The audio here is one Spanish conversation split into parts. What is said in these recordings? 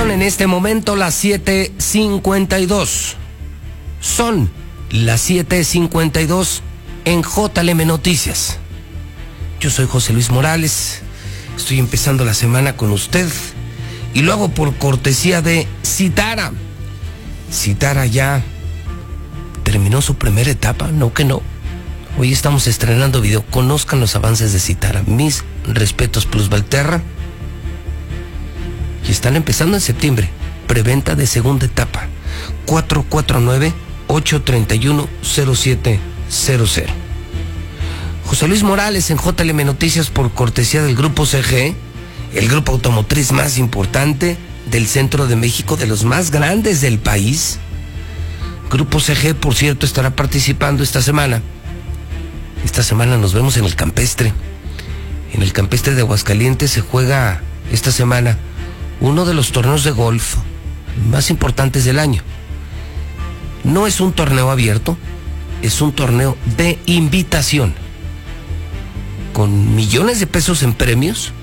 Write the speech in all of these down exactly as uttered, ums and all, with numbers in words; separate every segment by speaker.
Speaker 1: Son en este momento las siete cincuenta y dos. Son las siete cincuenta y dos en J L M Noticias. Yo soy José Luis Morales. Estoy empezando la semana con usted y lo hago por cortesía de Citara. Citara ya terminó su primera etapa, no que no. Hoy estamos estrenando video. Conozcan los avances de Citara. Mis respetos, Plus Valterra. Y están empezando en septiembre. Preventa de segunda etapa. cuatro cuatro nueve, ocho tres uno, cero siete cero cero. José Luis Morales en J L M Noticias por cortesía del Grupo C G, el grupo automotriz más importante del centro de México, de los más grandes del país. Grupo C G, por cierto, estará participando esta semana. Esta semana nos vemos en el Campestre. En el Campestre de Aguascalientes se juega esta semana uno de los torneos de golf más importantes del año. No es un torneo abierto, es un torneo de invitación, con millones de pesos en premios,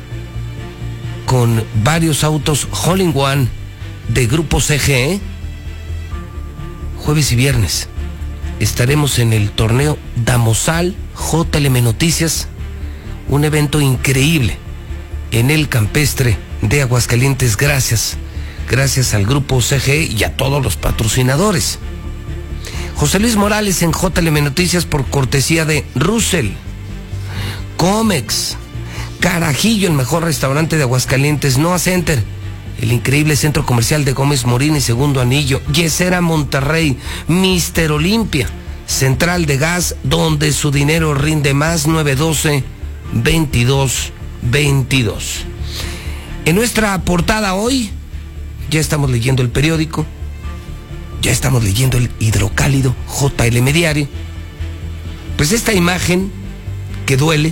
Speaker 1: con varios autos Hole in One de Grupo C G. Jueves y viernes estaremos en el torneo Damosal J L M Noticias, un evento increíble en el Campestre de Aguascalientes, gracias, gracias al Grupo C G y a todos los patrocinadores. José Luis Morales en J L M Noticias por cortesía de Russell, Comex, Carajillo, el mejor restaurante de Aguascalientes, Noah Center, el increíble centro comercial de Gómez Morín y Segundo Anillo, Yesera Monterrey, Mister Olimpia, Central de Gas, donde su dinero rinde más, nueve doce, veintidós veintidós. En nuestra portada hoy, ya estamos leyendo el periódico, ya estamos leyendo el hidrocálido J L M Diario. Pues esta imagen que duele,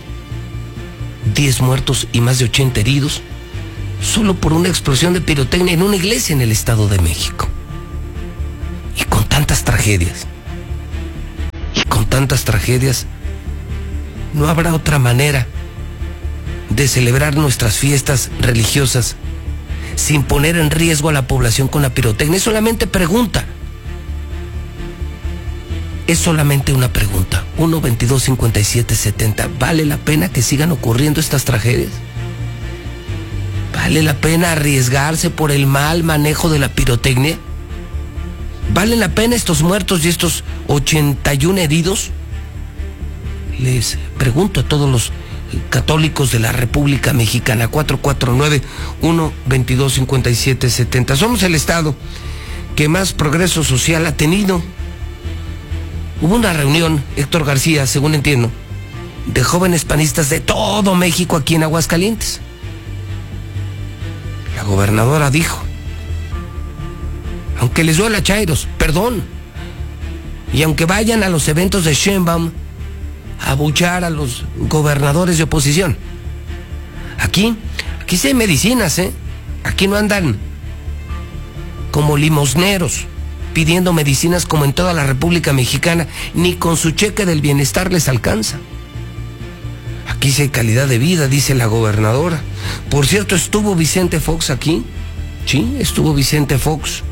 Speaker 1: diez muertos y más de ochenta heridos, solo por una explosión de pirotecnia en una iglesia en el Estado de México. Y con tantas tragedias, y con tantas tragedias, no habrá otra manera de celebrar nuestras fiestas religiosas sin poner en riesgo a la población con la pirotecnia. Es solamente pregunta. Es solamente una pregunta. uno veintidós cincuenta y siete setenta. ¿Vale la pena que sigan ocurriendo estas tragedias? ¿Vale la pena arriesgarse por el mal manejo de la pirotecnia? ¿Vale la pena estos muertos y estos ochenta y uno heridos? Les pregunto a todos los católicos de la República Mexicana. Cuatro cuatro nueve, uno veintidós cincuenta y siete setenta. Somos el estado que más progreso social ha tenido. Hubo una reunión, Héctor García, según entiendo, de jóvenes panistas de todo México aquí en Aguascalientes. La gobernadora dijo, aunque les duela, chairos, perdón, y aunque vayan a los eventos de Sheinbaum a abuchar a los gobernadores de oposición, aquí, aquí sí hay medicinas, ¿eh? Aquí no andan como limosneros pidiendo medicinas como en toda la República Mexicana, ni con su cheque del bienestar les alcanza. Aquí sí hay calidad de vida, dice la gobernadora. Por cierto, ¿estuvo Vicente Fox aquí? Sí, estuvo Vicente Fox.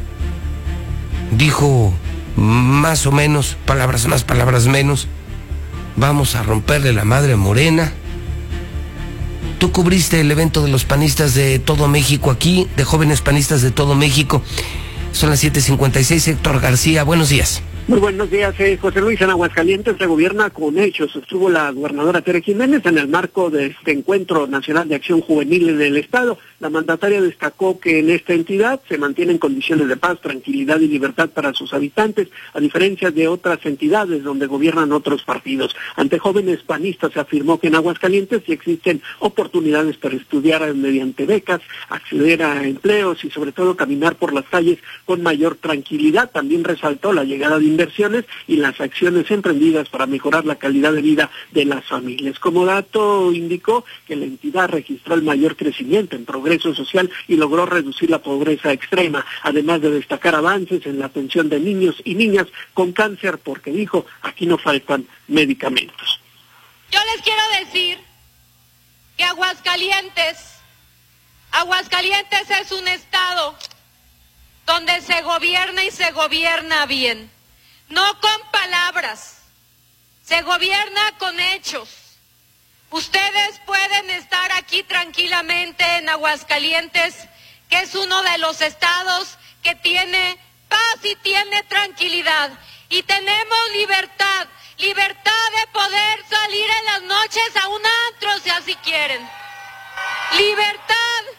Speaker 1: Dijo más o menos, palabras más, palabras menos, vamos a romperle la madre a Morena. Tú cubriste el evento de los panistas de todo México aquí, de jóvenes panistas de todo México. Son las siete cincuenta y seis. Héctor García, buenos días.
Speaker 2: Muy buenos días, eh, José Luis. En Aguascalientes se gobierna con hechos. Estuvo la gobernadora Tere Jiménez en el marco de este Encuentro Nacional de Acción Juvenil del Estado. La mandataria destacó que en esta entidad se mantienen condiciones de paz, tranquilidad y libertad para sus habitantes, a diferencia de otras entidades donde gobiernan otros partidos. Ante jóvenes panistas se afirmó que en Aguascalientes sí existen oportunidades para estudiar mediante becas, acceder a empleos y sobre todo caminar por las calles con mayor tranquilidad. También resaltó la llegada de inversiones y las acciones emprendidas para mejorar la calidad de vida de las familias. Como dato, indicó que la entidad registró el mayor crecimiento en progreso social y logró reducir la pobreza extrema, además de destacar avances en la atención de niños y niñas con cáncer, porque dijo, aquí no faltan medicamentos.
Speaker 3: Yo les quiero decir que Aguascalientes Aguascalientes es un estado donde se gobierna y se gobierna bien, no con palabras, se gobierna con hechos. Ustedes pueden estar aquí tranquilamente en Aguascalientes, que es uno de los estados que tiene paz y tiene tranquilidad. Y tenemos libertad, libertad de poder salir en las noches a un antro si así quieren. Libertad.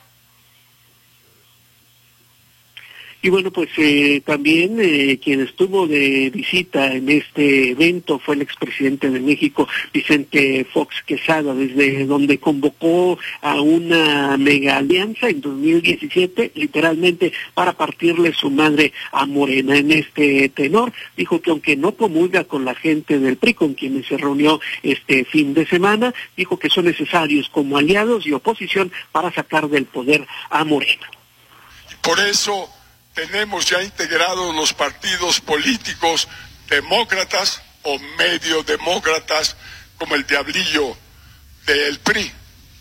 Speaker 2: Y bueno, pues eh, también eh, quien estuvo de visita en este evento fue el expresidente de México, Vicente Fox Quesada, desde donde convocó a una mega alianza en dos mil diecisiete, literalmente para partirle su madre a Morena. En este tenor, dijo que aunque no comulga con la gente del P R I, con quienes se reunió este fin de semana, dijo que son necesarios como aliados y oposición para sacar del poder a Morena.
Speaker 4: Por eso tenemos ya integrados los partidos políticos demócratas o medio demócratas, como el diablillo del P R I.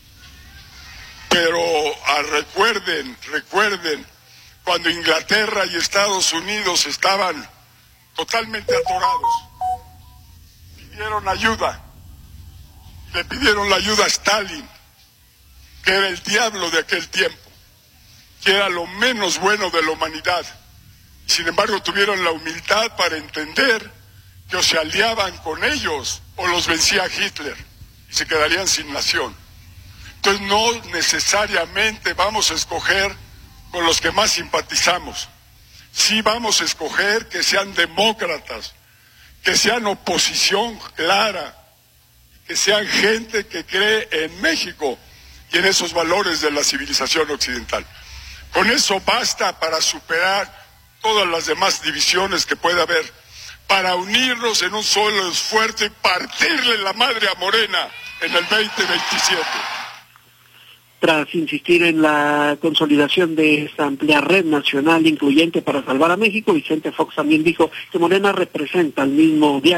Speaker 4: Pero ah, recuerden, recuerden, cuando Inglaterra y Estados Unidos estaban totalmente atorados, pidieron ayuda, le pidieron la ayuda a Stalin, que era el diablo de aquel tiempo, que era lo menos bueno de la humanidad. Sin embargo, tuvieron la humildad para entender que o se aliaban con ellos o los vencía Hitler y se quedarían sin nación. Entonces no necesariamente vamos a escoger con los que más simpatizamos. Sí vamos a escoger que sean demócratas, que sean oposición clara, que sean gente que cree en México y en esos valores de la civilización occidental. Con eso basta para superar todas las demás divisiones que pueda haber, para unirnos en un solo esfuerzo y partirle la madre a Morena en el veinte veintisiete.
Speaker 2: Tras insistir en la consolidación de esta amplia red nacional incluyente para salvar a México, Vicente Fox también dijo que Morena representa al mismo diario